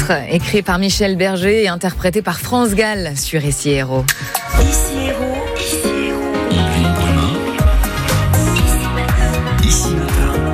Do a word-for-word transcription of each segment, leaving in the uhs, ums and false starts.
titre écrit par Michel Berger et interprété par France Gall sur Ici Héros. Ici Héros, Ici Héros. On vit demain. Ici Matin.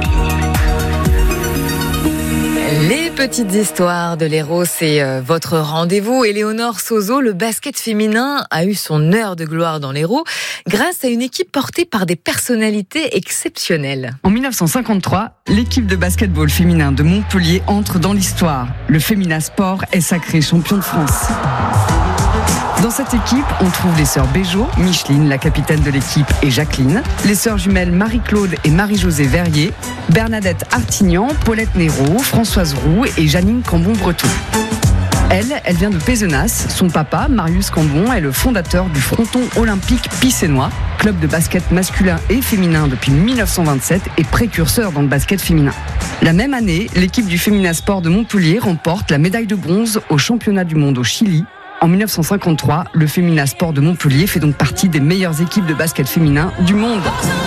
Les petites histoires de l'Héros, c'est euh, votre rendez-vous. Éléonore Sozo, le basket féminin a eu son heure de gloire dans l'Héros grâce à une équipe portée par des personnalités exceptionnelles. En dix-neuf cent cinquante-trois, l'équipe de basketball féminin de Montpellier entre dans l'histoire. Le Femina Sport est sacré champion de France. Dans cette équipe, on trouve les sœurs Béjot, Micheline, la capitaine de l'équipe, et Jacqueline, les sœurs jumelles Marie-Claude et Marie-Josée Verrier, Bernadette Artignan, Paulette Néraud, Françoise Roux et Janine Cambon-Breton. Elle, elle vient de Pézenas. Son papa, Marius Cambon, est le fondateur du Fronton Olympique Picénois, club de basket masculin et féminin depuis dix-neuf cent vingt-sept et précurseur dans le basket féminin. La même année, l'équipe du Femina Sport de Montpellier remporte la médaille de bronze au championnat du monde au Chili. En dix-neuf cent cinquante-trois, le Femina Sport de Montpellier fait donc partie des meilleures équipes de basket féminin du monde.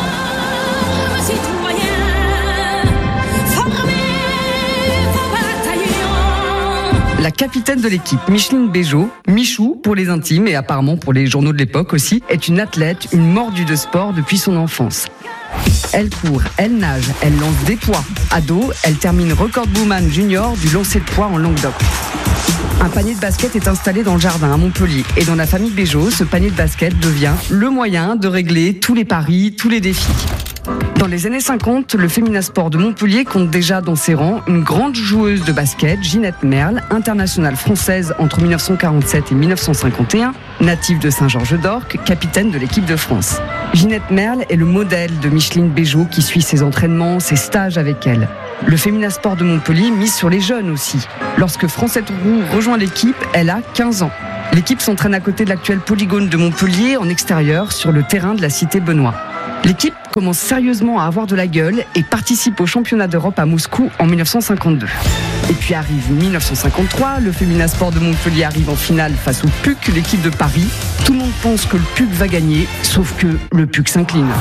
La capitaine de l'équipe, Micheline Béjot, Michou pour les intimes et apparemment pour les journaux de l'époque aussi, est une athlète, une mordue de sport depuis son enfance. Elle court, elle nage, elle lance des poids. Ado, elle termine recordwoman junior du lancer de poids en Languedoc. Un panier de basket est installé dans le jardin à Montpellier. Et dans la famille Béjot, ce panier de basket devient le moyen de régler tous les paris, tous les défis. Dans les années cinquante, le Femina Sport de Montpellier compte déjà dans ses rangs une grande joueuse de basket, Ginette Merle, internationale française entre dix-neuf cent quarante-sept et dix-neuf cent cinquante et un, native de Saint-Georges-d'Orc, capitaine de l'équipe de France. Ginette Merle est le modèle de Micheline Béjot qui suit ses entraînements, ses stages avec elle. Le Femina Sport de Montpellier mise sur les jeunes aussi. Lorsque Francette Roux rejoint l'équipe, elle a quinze ans. L'équipe s'entraîne à côté de l'actuel polygone de Montpellier en extérieur sur le terrain de la cité Benoît. L'équipe commence sérieusement à avoir de la gueule et participe au championnat d'Europe à Moscou en dix-neuf cent cinquante-deux. Et puis arrive dix-neuf cent cinquante-trois, le Femina Sport de Montpellier arrive en finale face au P U C, l'équipe de Paris. Tout le monde pense que le P U C va gagner, sauf que le P U C s'incline.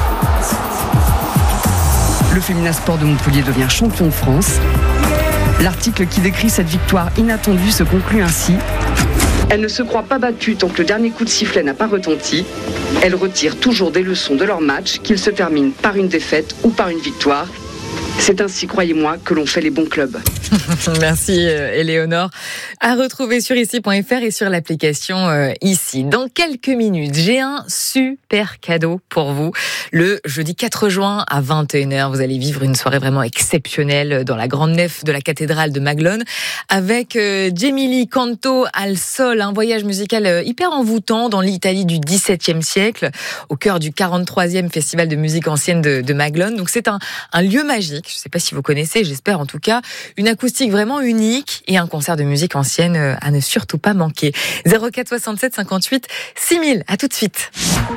Le Femina Sport de Montpellier devient champion de France. L'article qui décrit cette victoire inattendue se conclut ainsi. Elle ne se croit pas battue tant que le dernier coup de sifflet n'a pas retenti. Elle retire toujours des leçons de leur match, qu'ils se terminent par une défaite ou par une victoire. C'est ainsi, croyez-moi, que l'on fait les bons clubs. Merci Éléonore. À retrouver sur ici point f r et sur l'application euh, Ici. Dans quelques minutes, j'ai un super cadeau pour vous. Le jeudi quatre juin à vingt et une heures, vous allez vivre une soirée vraiment exceptionnelle dans la grande nef de la cathédrale de Maglone avec euh, Gemili Canto al Sol, un voyage musical euh, hyper envoûtant dans l'Italie du dix-septième siècle, au cœur du quarante-troisième festival de musique ancienne de, de Maglone. Donc c'est un, un lieu magique. Je ne sais pas si vous connaissez, j'espère en tout cas. Une acoustique vraiment unique et un concert de musique ancienne à ne surtout pas manquer. zéro quatre soixante-sept cinquante-huit six mille. À tout de suite.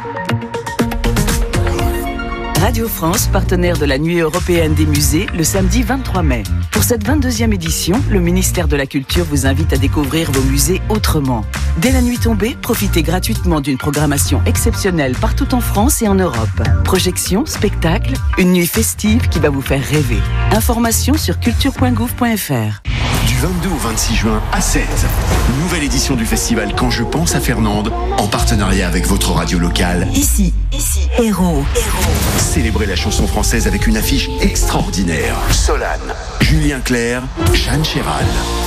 Radio France, partenaire de la Nuit européenne des musées, le samedi vingt-trois mai. Pour cette vingt-deuxième édition, le ministère de la Culture vous invite à découvrir vos musées autrement. Dès la nuit tombée, profitez gratuitement d'une programmation exceptionnelle partout en France et en Europe. Projections, spectacles, une nuit festive qui va vous faire rêver. Informations sur culture point gouv point f r. Du vingt-deux au vingt-six juin à Sète, nouvelle édition du festival Quand je pense à Fernande, en partenariat avec votre radio locale. Ici, ici, Héros, Héros. Célébrez la chanson française avec une affiche extraordinaire. Solane, Julien Clerc, Jeanne Chéral.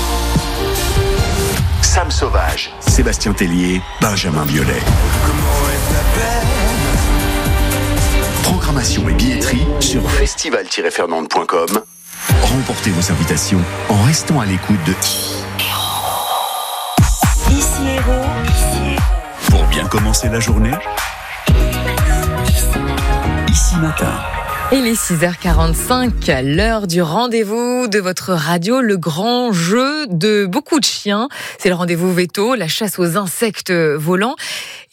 Sam Sauvage, Sébastien Tellier, Benjamin Biolay. Programmation et billetterie sur festival tiret fernande point com. Remportez vos invitations en restant à l'écoute de Ici Héros, ici Héros. Pour bien commencer la journée, Ici Matin. Il est six heures quarante-cinq, l'heure du rendez-vous de votre radio, le grand jeu de beaucoup de chiens. C'est le rendez-vous veto, la chasse aux insectes volants.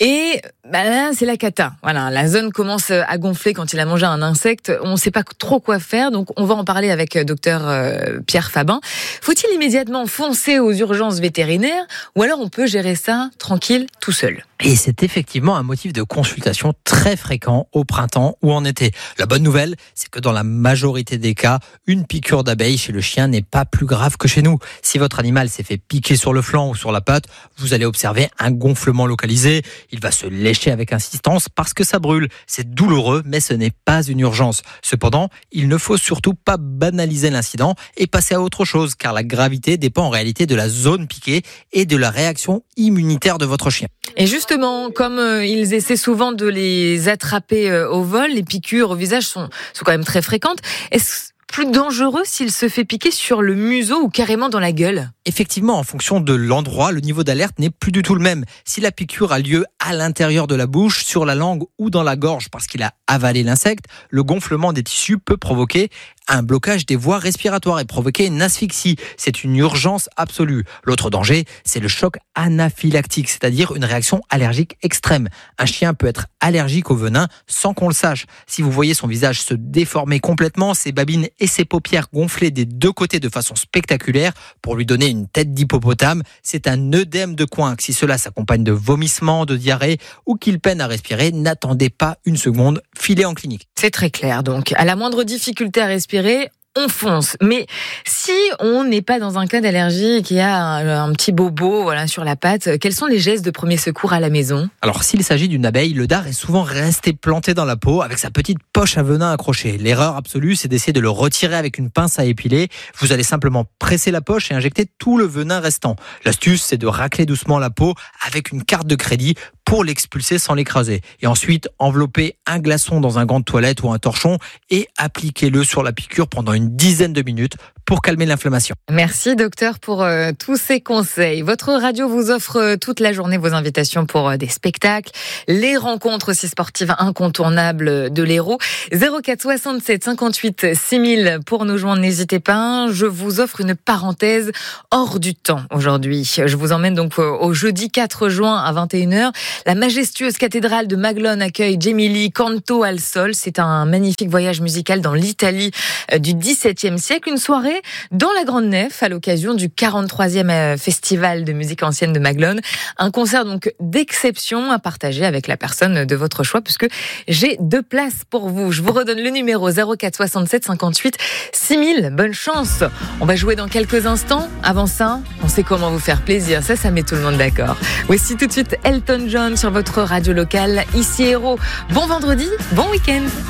Et bah là, c'est la cata. Voilà, la zone commence à gonfler quand il a mangé un insecte. On ne sait pas trop quoi faire, donc on va en parler avec docteur euh, Pierre Fabin. Faut-il immédiatement foncer aux urgences vétérinaires ou alors on peut gérer ça tranquille, tout seul? Et c'est effectivement un motif de consultation très fréquent au printemps ou en été. La bonne nouvelle, c'est que dans la majorité des cas, une piqûre d'abeille chez le chien n'est pas plus grave que chez nous. Si votre animal s'est fait piquer sur le flanc ou sur la patte, vous allez observer un gonflement localisé. Il va se lécher avec insistance parce que ça brûle. C'est douloureux, mais ce n'est pas une urgence. Cependant, il ne faut surtout pas banaliser l'incident et passer à autre chose, car la gravité dépend en réalité de la zone piquée et de la réaction immunitaire de votre chien. Et justement, comme euh, ils essaient souvent de les attraper euh, au vol, les piqûres au visage sont, sont quand même très fréquentes. Est-ce plus dangereux s'il se fait piquer sur le museau ou carrément dans la gueule? Effectivement, en fonction de l'endroit, le niveau d'alerte n'est plus du tout le même. Si la piqûre a lieu à l'intérieur de la bouche, sur la langue ou dans la gorge parce qu'il a avalé l'insecte, le gonflement des tissus peut provoquer un blocage des voies respiratoires et provoquer une asphyxie. C'est une urgence absolue. L'autre danger, c'est le choc anaphylactique, c'est-à-dire une réaction allergique extrême. Un chien peut être allergique au venin sans qu'on le sache. Si vous voyez son visage se déformer complètement, ses babines et ses paupières gonfler des deux côtés de façon spectaculaire pour lui donner une tête d'hippopotame, c'est un œdème de coinque. Si cela s'accompagne de vomissements, de diarrhée ou qu'il peine à respirer, n'attendez pas une seconde, filez en clinique. C'est très clair donc. À la moindre difficulté à respirer, on fonce. Mais si on n'est pas dans un cas d'allergie et qu'il y a un, un petit bobo voilà, sur la patte, quels sont les gestes de premier secours à la maison? Alors, s'il s'agit d'une abeille, le dard est souvent resté planté dans la peau avec sa petite poche à venin accrochée. L'erreur absolue, c'est d'essayer de le retirer avec une pince à épiler. Vous allez simplement presser la poche et injecter tout le venin restant. L'astuce, c'est de racler doucement la peau avec une carte de crédit pour l'expulser sans l'écraser. Et ensuite, envelopper un glaçon dans un gant de toilette ou un torchon et appliquez-le sur la piqûre pendant une dizaine de minutes pour calmer l'inflammation. Merci docteur pour euh, tous ces conseils. Votre radio vous offre euh, toute la journée vos invitations pour euh, des spectacles, les rencontres aussi sportives incontournables de l'Hérault. zéro quatre soixante-sept cinquante-huit six mille pour nous joindre, n'hésitez pas. Je vous offre une parenthèse hors du temps aujourd'hui. Je vous emmène donc au jeudi quatre juin à vingt et une heures. La majestueuse cathédrale de Maglone accueille Gemili Canto al Sol. C'est un magnifique voyage musical dans l'Italie du dix-septième siècle. Une soirée dans la Grande Nef à l'occasion du quarante-troisième festival de musique ancienne de Maglone. Un concert donc d'exception à partager avec la personne de votre choix puisque j'ai deux places pour vous. Je vous redonne le numéro zéro quatre soixante-sept cinquante-huit six mille. Bonne chance. On va jouer dans quelques instants. Avant ça, on sait comment vous faire plaisir. Ça, ça met tout le monde d'accord. Voici tout de suite Elton John sur votre radio locale. Ici Hérault. Bon vendredi, bon week-end.